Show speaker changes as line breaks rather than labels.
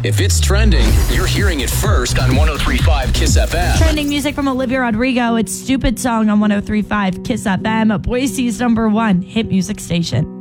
If it's trending, you're hearing it first on 103.5 Kiss FM.
Trending music from Olivia Rodrigo. It's Stupid Song on 103.5 Kiss FM, Boise's #1 hit music station.